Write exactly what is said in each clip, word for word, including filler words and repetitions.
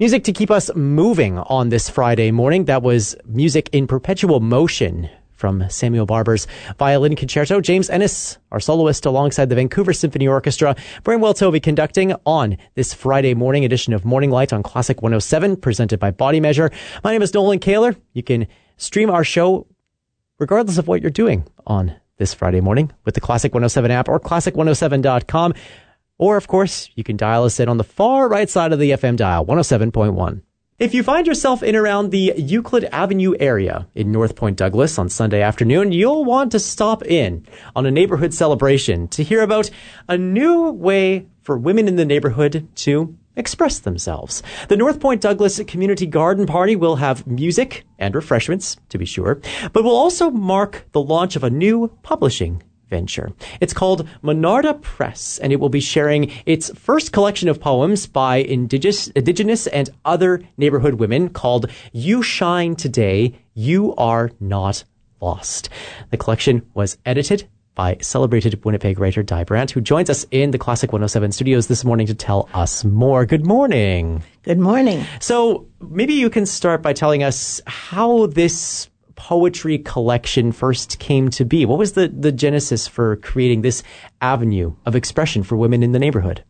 Music to keep us moving on this Friday morning. That was Music in Perpetual Motion from Samuel Barber's Violin Concerto. James Ennis, our soloist, alongside the Vancouver Symphony Orchestra. Bramwell Tovey conducting on this Friday morning edition of Morning Light on Classic one oh seven, presented by Body Measure. My name is Nolan Kaler. You can stream our show regardless of what you're doing on this Friday morning with the Classic one oh seven app or classic one oh seven dot com. Or, of course, you can dial us in on the far right side of the F M dial, one oh seven point one. If you find yourself in around the Euclid Avenue area in North Point Douglas on Sunday afternoon, you'll want to stop in on a neighborhood celebration to hear about a new way for women in the neighborhood to express themselves. The North Point Douglas Community Garden Party will have music and refreshments, to be sure, but will also mark the launch of a new publishing venture. It's called Monarda Press, and it will be sharing its first collection of poems by indigenous, indigenous and other neighborhood women called You Shine Today, You Are Not Lost. The collection was edited by celebrated Winnipeg writer Di Brandt, who joins us in the Classic one oh seven studios this morning to tell us more. Good morning. Good morning. So maybe you can start by telling us how this poetry collection first came to be. What was the, the genesis for creating this avenue of expression for women in the neighborhood?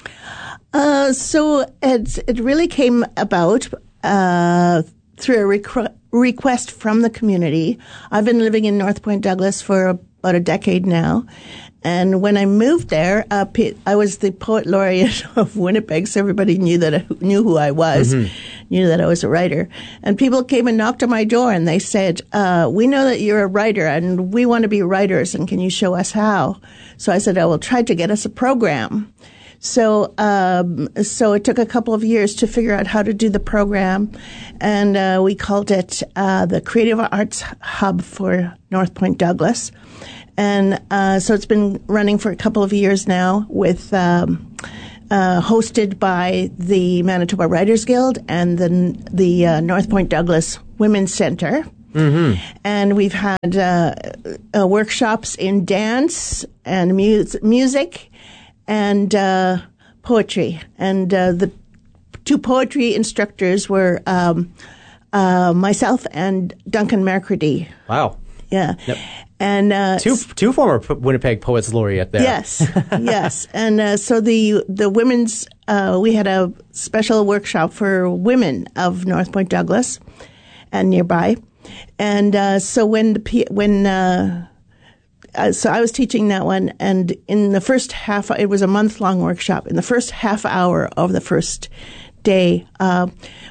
Uh, so it, it really came about uh, through a requ- request from the community. I've been living in North Point Douglas for about a decade now. And when I moved there, uh, I was the poet laureate of Winnipeg, so everybody knew that I knew who I was, mm-hmm. knew that I was a writer. And people came and knocked on my door, and they said, uh, "We know that you're a writer, and we want to be writers, and can you show us how?" So I said, "I will try to get us a program." So, um, so it took a couple of years to figure out how to do the program, and uh, we called it uh, the Creative Arts Hub for North Point Douglas. And uh, so it's been running for a couple of years now, with um, uh, hosted by the Manitoba Writers Guild and the the uh, North Point Douglas Women's Center. Mm-hmm. And we've had uh, uh, workshops in dance and mu- music and uh, poetry. And uh, the two poetry instructors were um, uh, myself and Duncan Mercredi. Wow. Yeah. Yep. And uh, two two former Winnipeg Poets Laureate there. Yes, yes. And uh, so the the women's uh, we had a special workshop for women of North Point Douglas and nearby, and uh, so when the when uh, uh, so I was teaching that one, and in the first half, it was a month long workshop. In the first half hour of the first day, uh,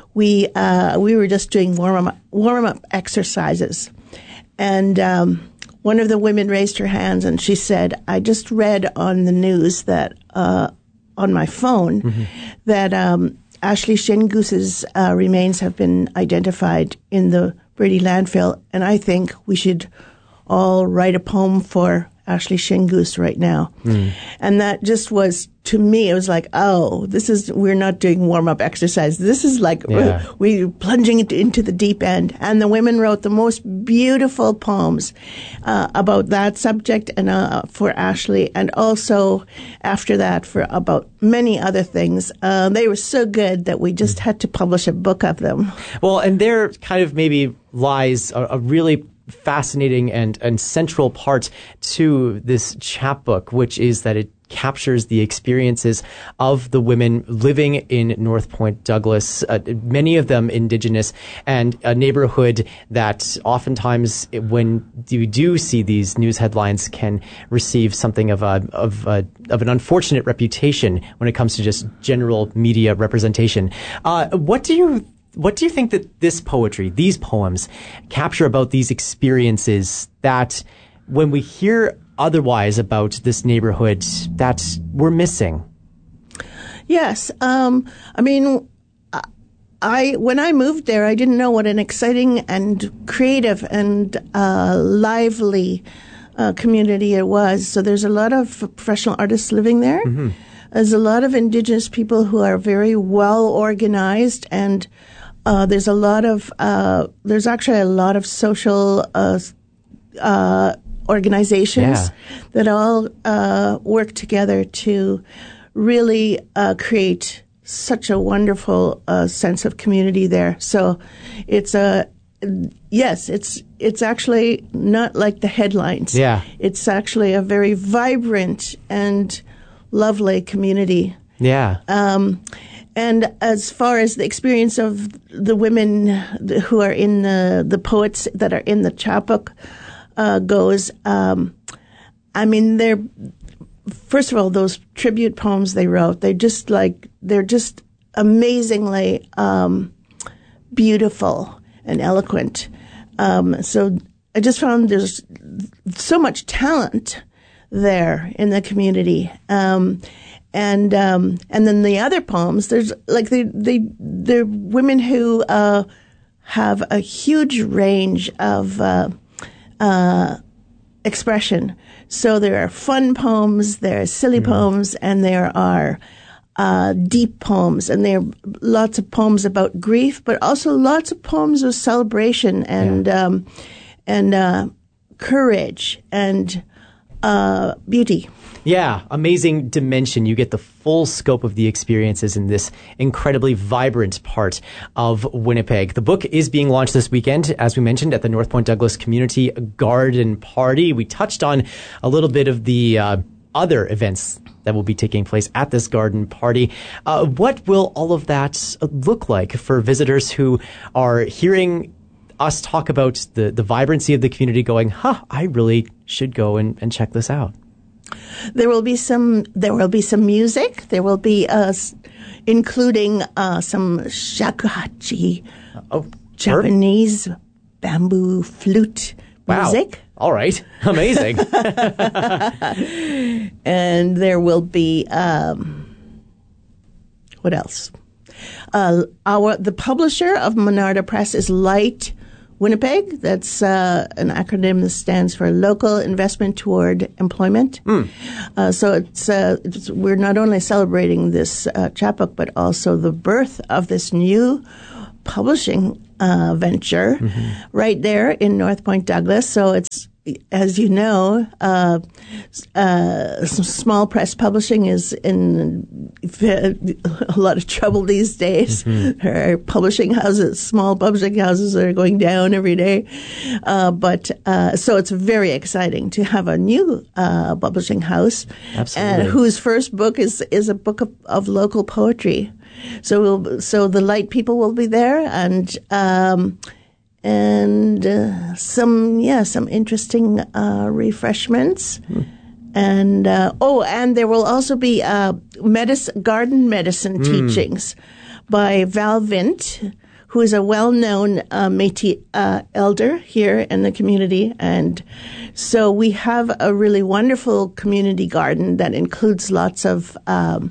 we uh, we were just doing warm up warm up exercises, and. Um, One of the women raised her hands and she said, "I just read on the news that, uh, on my phone, mm-hmm. that um, Ashley Shingoose's uh, remains have been identified in the Brady landfill, and I think we should all write a poem for Ashley Shingoose right now." Mm. And that just was, to me, it was like, oh, this is, we're not doing warm-up exercise. This is like, yeah. we're, we're plunging into, into the deep end. And the women wrote the most beautiful poems uh, about that subject and uh, for Ashley, and also after that for about many other things. Uh, they were so good that we just had to publish a book of them. Well, and there kind of maybe lies a, a really fascinating and, and central part to this chapbook, which is that it captures the experiences of the women living in North Point Douglas, uh, many of them indigenous, and a neighborhood that oftentimes, when you do see these news headlines, can receive something of a of a, of an unfortunate reputation when it comes to just general media representation. Uh, what do you What do you think that this poetry, these poems, capture about these experiences that when we hear otherwise about this neighborhood that we're missing? Yes. Um, I mean, I when I moved there, I didn't know what an exciting and creative and uh, lively uh, community it was. So there's a lot of professional artists living there. Mm-hmm. There's a lot of Indigenous people who are very well organized, and uh, there's a lot of uh, there's actually a lot of social uh, uh, organizations yeah. that all uh, work together to really uh, create such a wonderful uh, sense of community there. So it's a, yes, it's it's actually not like the headlines. Yeah. It's actually a very vibrant and lovely community. Yeah. Um, and as far as the experience of the women who are in the, the poets that are in the chapbook uh, goes, um, I mean, they're, first of all, those tribute poems they wrote, they just like, they're just amazingly um, beautiful and eloquent. Um, so I just found there's so much talent there in the community. Um, and um, and then the other poems, there's like they they they're women who uh, have a huge range of uh, uh, expression. So there are fun poems, there are silly mm-hmm. poems, and there are uh, deep poems, and there are lots of poems about grief, but also lots of poems of celebration and yeah. um, and uh, courage and uh, beauty. Yeah, amazing dimension. You get the full scope of the experiences in this incredibly vibrant part of Winnipeg. The book is being launched this weekend, as we mentioned, at the North Point Douglas Community Garden Party. We touched on a little bit of the uh, other events that will be taking place at this garden party. Uh, what will all of that look like for visitors who are hearing us talk about the, the vibrancy of the community going, huh, I really should go and, and check this out? There will be some. There will be some music. There will be, uh, including uh, some shakuhachi, oh, Japanese perfect. bamboo flute wow. music. All right, amazing. And there will be um, what else? Uh, our the publisher of Monarda Press is Light Winnipeg. That's uh, an acronym that stands for Local Investment Toward Employment. Mm. Uh, so it's, uh, it's we're not only celebrating this uh, chapbook, but also the birth of this new publishing uh, venture mm-hmm. right there in North Point Douglas. So it's, as you know, uh, uh, small press publishing is in a lot of trouble these days. Mm-hmm. There are publishing houses, small publishing houses that are going down every day. Uh, but uh, so it's very exciting to have a new uh, publishing house, Absolutely. and whose first book is is a book of, of local poetry. So we'll, so the Light people will be there, and. Um, And uh, some, yeah, some interesting uh, refreshments, hmm. and uh, oh, and there will also be uh, medicine, garden medicine mm. teachings by Val Vint, who is a well-known uh, Métis uh, elder here in the community, and so we have a really wonderful community garden that includes lots of um,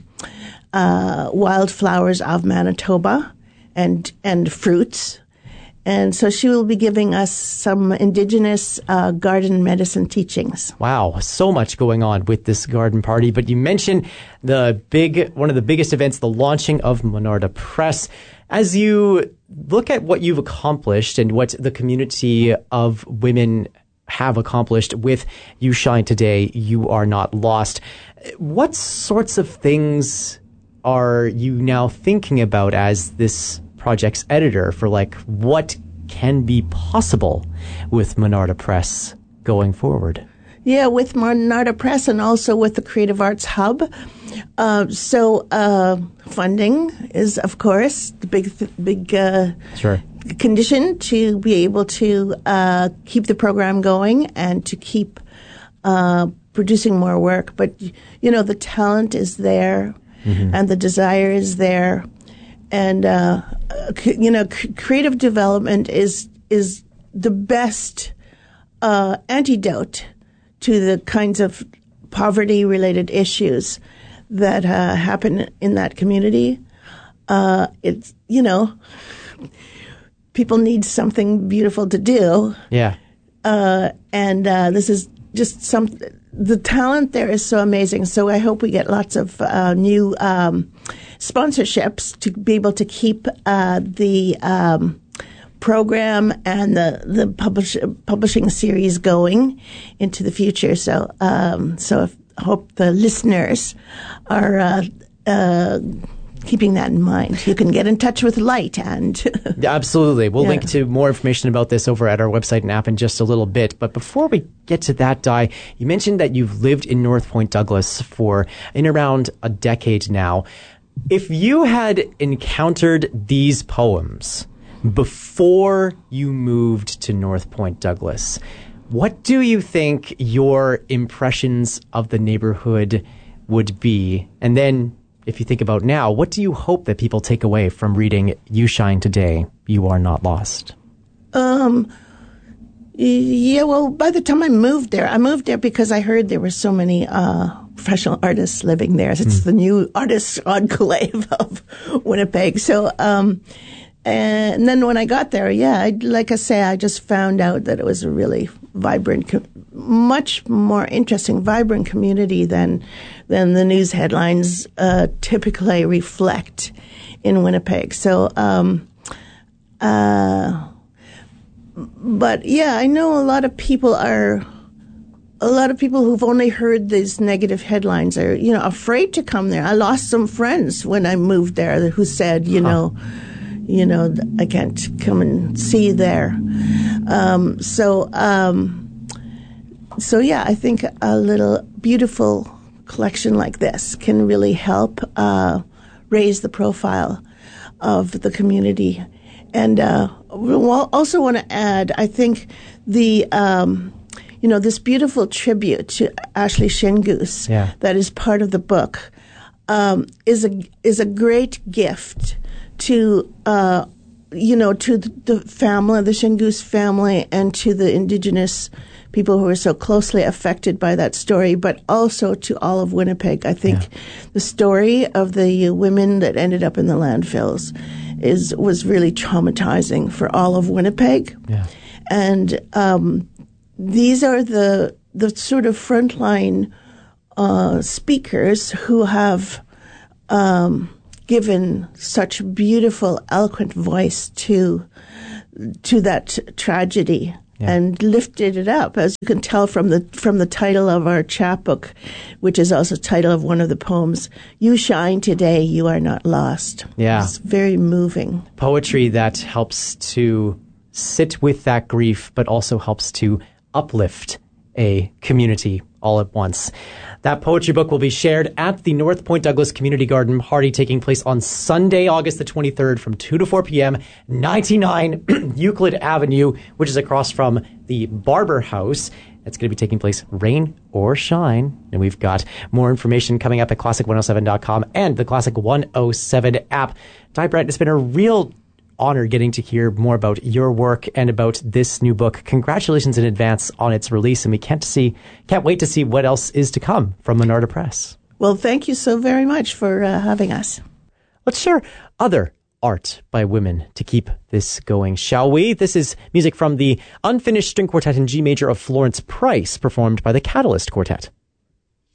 uh, wildflowers of Manitoba and and fruits. And so she will be giving us some indigenous uh, garden medicine teachings. Wow, so much going on with this garden party. But you mentioned the big, one of the biggest events, the launching of Monarda Press. As you look at what you've accomplished and what the community of women have accomplished with You Shine Today, You Are Not Lost, what sorts of things are you now thinking about as this project's editor for like what can be possible with Monarda Press going forward? Yeah, with Monarda Press and also with the Creative Arts Hub. Uh, so uh, funding is, of course, the big, big uh, sure. condition to be able to uh, keep the program going and to keep uh, producing more work. But, you know, the talent is there mm-hmm. and the desire is there. And, uh, you know, c- creative development is is the best uh, antidote to the kinds of poverty-related issues that uh, happen in that community. Uh, it's, you know, people need something beautiful to do. Yeah. Uh, and uh, this is just some, the talent there is so amazing. So I hope we get lots of uh, new um, sponsorships to be able to keep uh, the um, program and the the publish, publishing series going into the future. So um, so if, I hope the listeners are uh, uh, keeping that in mind. You can get in touch with Light and... Yeah, absolutely. We'll Yeah. link to more information about this over at our website and app in just a little bit. But before we get to that, Di, you mentioned that you've lived in North Point Douglas for in around a decade now. If you had encountered these poems before you moved to North Point Douglas, what do you think your impressions of the neighborhood would be? And then, if you think about now, what do you hope that people take away from reading You Shine Today, You Are Not Lost? Um, yeah, well, by the time I moved there, I moved there because I heard there were so many uh, professional artists living there. It's mm. the new artist enclave of Winnipeg. So, um, and then when I got there, yeah, I, like I say, I just found out that it was a really vibrant, much more interesting, vibrant community than than the news headlines uh, typically reflect in Winnipeg. So, um, uh, but yeah, I know a lot of people are, a lot of people who've only heard these negative headlines are, you know, afraid to come there. I lost some friends when I moved there who said, you huh. know, you know, I can't come and see you there. Um, so, um, so yeah, I think a little beautiful collection like this can really help uh, raise the profile of the community. And uh, we'll also want to add, I think the, um, you know, this beautiful tribute to Ashley Shingoose yeah. that is part of the book um, is a is a great gift to, uh, you know, to the family, the Shingoose family, and to the Indigenous people who are so closely affected by that story, but also to all of Winnipeg. I think yeah. the story of the women that ended up in the landfills is was really traumatizing for all of Winnipeg. Yeah. And um, these are the the sort of frontline uh, speakers who have um, given such beautiful, eloquent voice to to that tragedy. Yeah. And lifted it up, as you can tell from the from the title of our chapbook, which is also the title of one of the poems. You shine today, you are not lost. Yeah, it's very moving poetry that helps to sit with that grief, but also helps to uplift a community all at once. That poetry book will be shared at the North Point Douglas Community Garden party taking place on Sunday, August the twenty-third from two to four p.m., ninety-nine Euclid Avenue, which is across from the Barber House. It's going to be taking place rain or shine. And we've got more information coming up at classic one oh seven dot com and the Classic one oh seven app. Di Brett, it's been a real honor getting to hear more about your work and about this new book. Congratulations in advance on its release, and we can't see, can't wait to see what else is to come from Monarda Press. Well, thank you so very much for uh, having us. Let's share other art by women to keep this going, shall we? This is music from the Unfinished String Quartet in G Major of Florence Price, performed by the Catalyst Quartet.